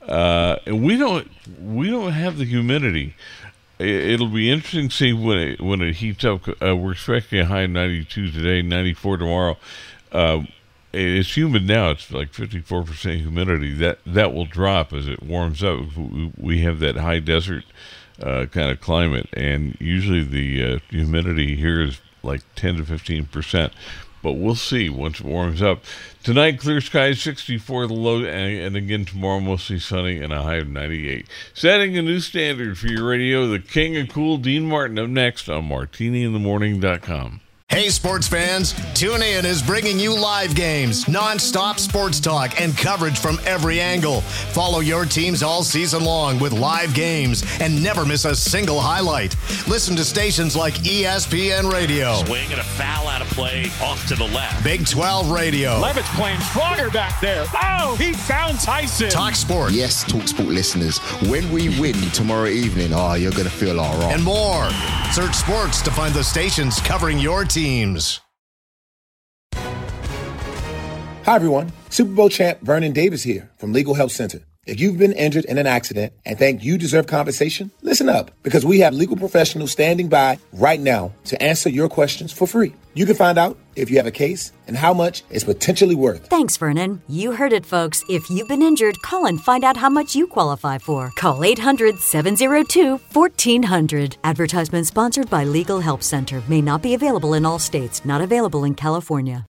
And we don't have the humidity. It'll be interesting to see when it heats up. We're expecting a high of 92 today, 94 tomorrow. It's humid now. It's like 54% humidity. That will drop as it warms up. We have that high desert kind of climate, and usually the humidity here is like 10 to 15%. But we'll see once it warms up. Tonight, clear skies, 64 the low, and again tomorrow, mostly sunny and a high of 98. Setting a new standard for your radio, the king of cool, Dean Martin, up next on MartiniInTheMorning.com. Hey, sports fans, TuneIn is bringing you live games, non-stop sports talk, and coverage from every angle. Follow your teams all season long with live games and never miss a single highlight. Listen to stations like ESPN Radio. Swing and a foul out of play off to the left. Big 12 Radio. Levitt's playing stronger back there. Oh, he found Tyson. Talk Sport. Yes, Talk Sport listeners, when we win tomorrow evening, you're going to feel all right. And more. Search sports to find the stations covering your teams. Hi, everyone. Super Bowl champ Vernon Davis here from Legal Help Center. If you've been injured in an accident and think you deserve compensation, listen up, because we have legal professionals standing by right now to answer your questions for free. You can find out if you have a case and how much it's potentially worth. Thanks, Vernon. You heard it, folks. If you've been injured, call and find out how much you qualify for. Call 800-702-1400. Advertisement sponsored by Legal Help Center. May not be available in all states. Not available in California.